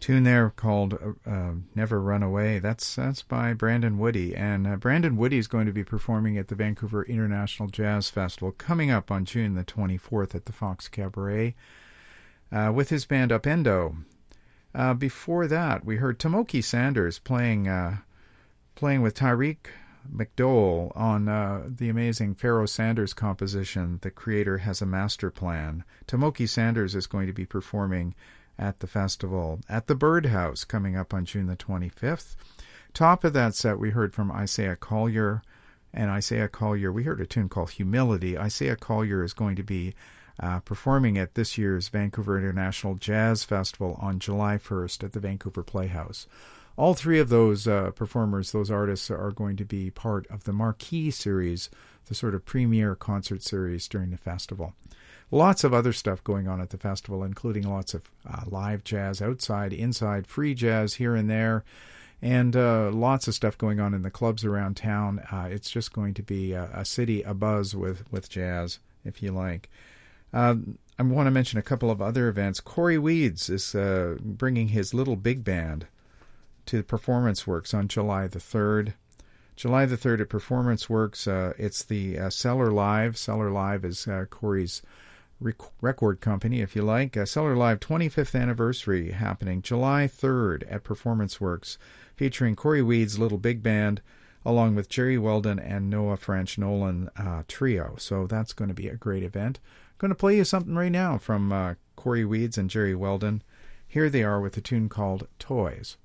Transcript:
tune there called Never Run Away. That's by Brandon Woody. And Brandon Woody is going to be performing at the Vancouver International Jazz Festival coming up on June the 24th at the Fox Cabaret with his band Upendo. Before that, we heard Tomoki Sanders playing with Tyreek McDowell on the amazing Pharoah Sanders composition, The Creator Has a Master Plan. Tomoki Sanders is going to be performing at the festival at the Birdhouse coming up on June the 25th. Top of that set, we heard from Isaiah Collier. And Isaiah Collier, we heard a tune called Humility. Isaiah Collier is going to be performing at this year's Vancouver International Jazz Festival on July 1st at the Vancouver Playhouse. All three of those performers, those artists, are going to be part of the Marquee series, the sort of premier concert series during the festival. Lots of other stuff going on at the festival, including lots of live jazz outside, inside, free jazz here and there, and lots of stuff going on in the clubs around town. It's just going to be a city abuzz with jazz, if you like. I want to mention a couple of other events. Corey Weeds is bringing his little big band to Performance Works on July the 3rd. July the 3rd at Performance Works, it's the Cellar Live. Cellar Live is Corey's record company, if you like. Cellar Live 25th anniversary happening July 3rd at Performance Works, featuring Corey Weeds' little big band, along with Jerry Weldon and Noah French Nolan trio. So that's going to be a great event. I'm going to play you something right now from Corey Weeds and Jerry Weldon. Here they are with a tune called Toys.